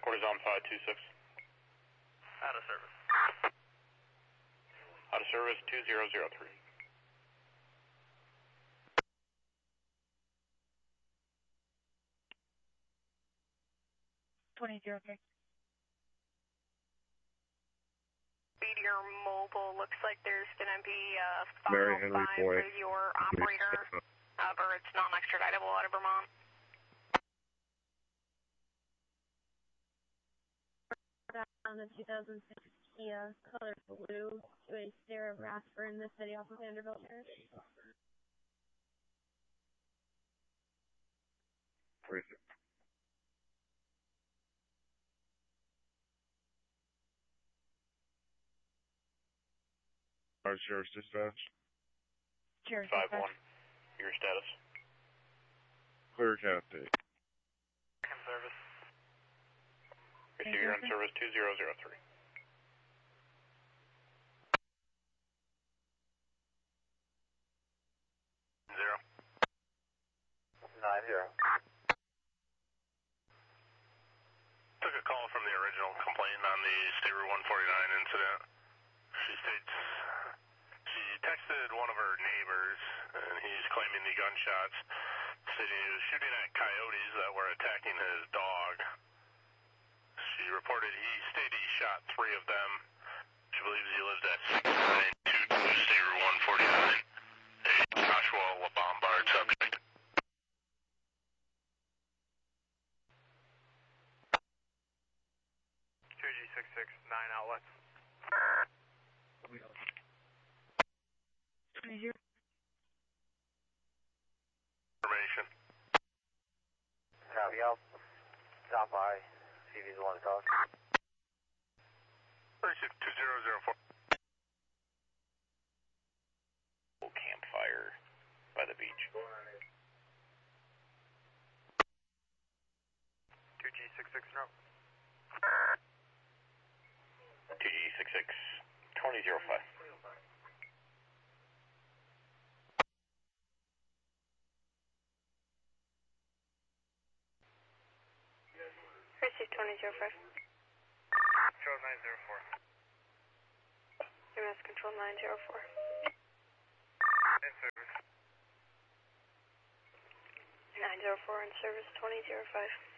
Headquarters on 526. Out of service. Out of service 2003. Meteor Mobile, looks like there's going to be a Mary final Henry 5 Boy. for your operator. However, it's non-extraditable out of Vermont. On the 2006 Kia color blue to a Sierra Rasper in the city off of Vanderbilt Terrace. Where is it? Our Sheriff's Dispatch. Cheers. 5-1. Your status? Clear candidate. In service. Receive you're on service 2003. Zero. 9-0. Took a call from the original complainant on the State Route 149 incident. She states she texted one of her neighbors, and he's claiming the gunshots, stating he was shooting at coyotes that were attacking his dog. She reported he stated he shot 3 of them. She believes he lived at 6922 State Route 149. A Joshua LaBombard subject. G66, 9 outlets. 20. Information. Copy, I'll stop by, see if he's the one to talk. 362004. Campfire by the beach. 2G66 no. 2G66 2005. Receive 2005. Control 904. UMS Control 904. In service. 904 in service 2005.